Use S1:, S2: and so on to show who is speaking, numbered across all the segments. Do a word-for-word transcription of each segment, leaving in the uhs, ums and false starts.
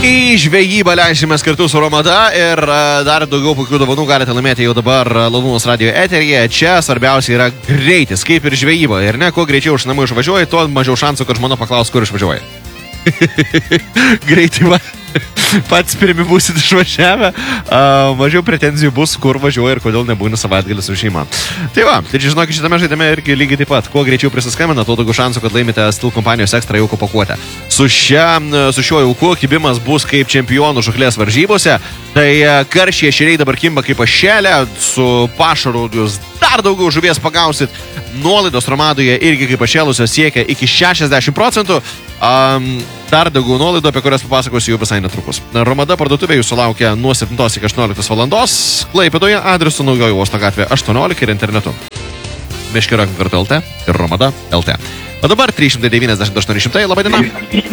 S1: Į žvejybą leisimės kartu su Romada ir dar daugiau puikių dovanų galite laimėti jau dabar Ladūnos radio eteryje. Čia svarbiausia yra greitis, kaip ir žvejyba. Ir ne, kuo greičiau iš namų išvažiuoji, tuo mažiau šansų, kad žmona paklaus, kur išvažiuoji. Greitai va. Pats pirmi būsit išvažiavę, uh, mažiau pretenzijų bus, kur važiuoja ir kodėl nebūna savaitgalį su šeima. Tai va, tai žinokit, šitame žaidime irgi lygiai taip pat. Kuo greičiau prisiskambina, tuo daugiau šansų, kad laimite Stil kompanijos ekstra jauko pakuotę. Su, šia, su šiuo jauku kibimas bus kaip čempionų žuklės varžybose. Tai karščiai ešeriai dabar kimba kaip ašelė, su pašaru jūs dar daugiau žuvies pagausit. Nuolaidos Romadoje irgi kaip ašėlusios siekia iki šešiasdešimt procentų. Um, dar daugiau nuolaidų, apie kurias papasakosiu jau visai netrukus. Romada parduotuvė jūsų laukia nuo septintos iki aštuonioliktos valandos. Klaipėdoje adresu Naujoji Uosto gatvė aštuoniolika ir internetu. Meškera kartu L T ir Romada L T. O dabar trys šimtai devyniasdešimt aštuoni šimtai. Labą dieną.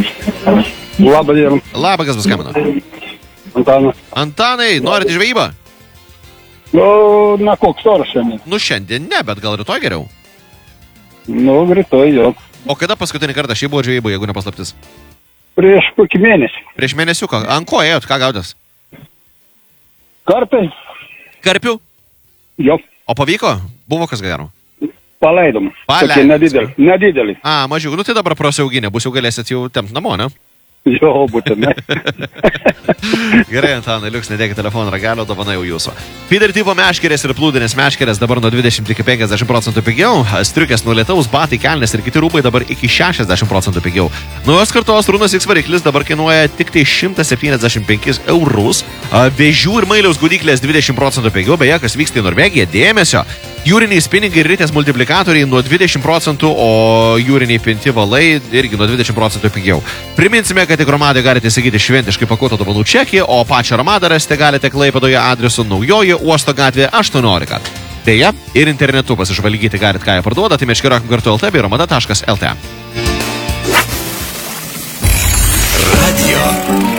S2: Labą dieną.
S1: Labą, kas paskambino?
S2: Antanas.
S1: Antanai, norite žvejybą?
S2: Nu, na koks oras šiandien?
S1: Nu, šiandien ne, bet gal rytoj geriau?
S2: Nu, rytoj jo.
S1: O kada paskutinį kartą šiaip buvo žvejyba, jeigu nepaslaptis?
S2: Prieš kokį mėnesį.
S1: Prieš mėnesiuką. Ant ko ėjot? Ką gaudės?
S2: Karpai?
S1: Karpių?
S2: Jo.
S1: O pavyko? Buvo kas gero?
S2: Paleidom.
S1: Paleidom.
S2: Tokie nedidelį. Nedidelį.
S1: A, mažiau. Nu tai dabar prasiauginė. Bus jau galėsit jau tempt namo, ne?
S2: Jo, būtinai.
S1: Gerai, Antanai, liuks, nedėkit telefono ragelio, dovana jau jūsų. Feeder tipo meškerės ir plūdinės meškerės dabar nuo dvidešimt iki penkiasdešimt procentų pigiau. Striukės nuo lietaus, batai, kelnės ir kiti rūbai dabar iki šešiasdešimt procentų pigiau. Naujos kartos Runas X variklis dabar kainuoja tik tai šimtas septyniasdešimt penkis eurus. Vėžių ir mailiaus gudiklės dvidešimt procentų pigiau. Beje, kas vyksta į Norvegiją, dėmesio. Jūriniai spiningai ir ritės multiplikatoriai nuo dvidešimt procentų, o jūriniai pinti valai irgi nuo dvidešimt procentų pigiau. Priminsime, kad tik Romadoje galite įsigyti šventiškai pakuotą dovanų čekį, o pačią Romadą rasite galite Klaipėdoje adresu Naujoji Uosto gatvė aštuoniolika. Deja, ir internetu pasižvalgyti galite, ką jie parduoda, tai meškera kartu L T bei romada taškas L T.
S3: Radio